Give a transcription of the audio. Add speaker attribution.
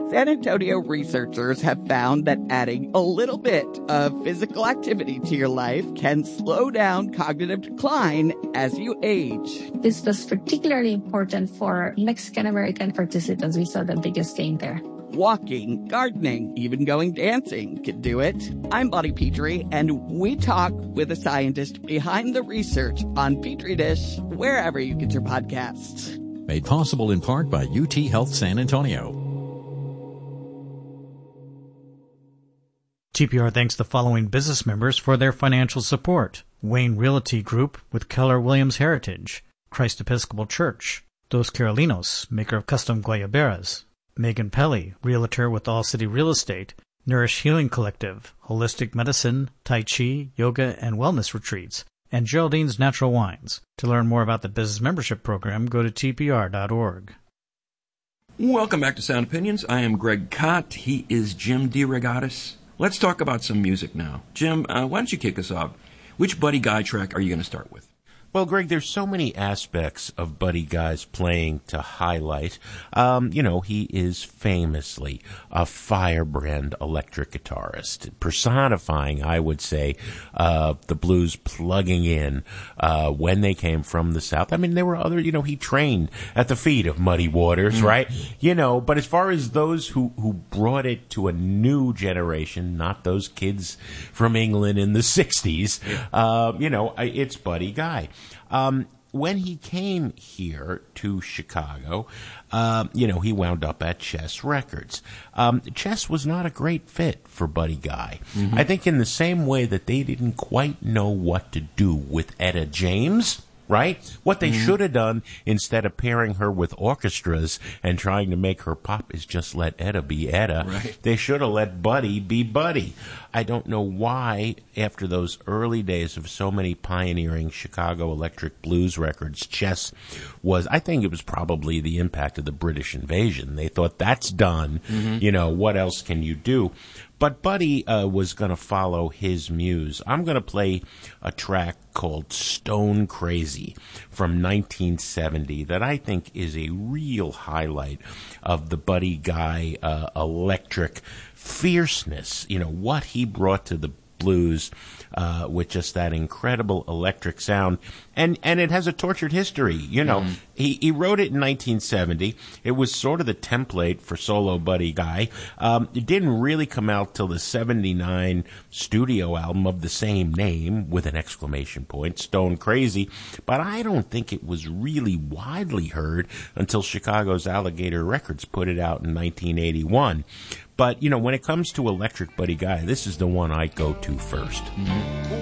Speaker 1: San Antonio researchers have found that adding a little bit of physical activity to your life can slow down cognitive decline as you age.
Speaker 2: This was particularly important for Mexican-American participants. We saw the biggest gain there.
Speaker 1: Walking, gardening, even going dancing can do it. I'm Bonnie Petrie, and we talk with a scientist behind the research on Petri Dish, wherever you get your podcasts.
Speaker 3: Made possible in part by UT Health San Antonio.
Speaker 4: TPR thanks the following business members for their financial support: Wayne Realty Group with Keller Williams Heritage, Christ Episcopal Church, Dos Carolinos, maker of custom guayaberas, Megan Pelly, realtor with All City Real Estate, Nourish Healing Collective, Holistic Medicine, Tai Chi, Yoga, and Wellness Retreats, and Geraldine's Natural Wines. To learn more about the business membership program, go to tpr.org.
Speaker 5: Welcome back to Sound Opinions. I am Greg Kot. He is Jim DeRogatis. Let's talk about some music now. Jim, why don't you kick us off? Which Buddy Guy track are you going to start with?
Speaker 6: Well, Greg, there's so many aspects of Buddy Guy's playing to highlight. He is famously a firebrand electric guitarist, personifying, I would say, the blues plugging in when they came from the South. I mean, there were other, he trained at the feet of Muddy Waters, right? But as far as those who brought it to a new generation, not those kids from England in the 60s, it's Buddy Guy. When he came here to Chicago, he wound up at Chess Records. Chess was not a great fit for Buddy Guy. Mm-hmm. I think in the same way that they didn't quite know what to do with Etta James, right? What they should have done, instead of pairing her with orchestras and trying to make her pop, is just let Etta be Etta. Right. They should have let Buddy be Buddy. I don't know why, after those early days of so many pioneering Chicago electric blues records, Chess was, I think it was probably the impact of the British invasion. They thought, that's done. Mm-hmm. What else can you do? But Buddy was going to follow his muse. I'm going to play a track called Stone Crazy from 1970 that I think is a real highlight of the Buddy Guy electric fierceness, what he brought to the blues with just that incredible electric sound. And it has a tortured history. He wrote it in 1970. It was sort of the template for solo Buddy Guy. It didn't really come out till the 79 studio album of the same name with an exclamation point, Stone Crazy. But I don't think it was really widely heard until Chicago's Alligator Records put it out in 1981. But, when it comes to electric Buddy Guy, this is the one I go to first. Mm-hmm.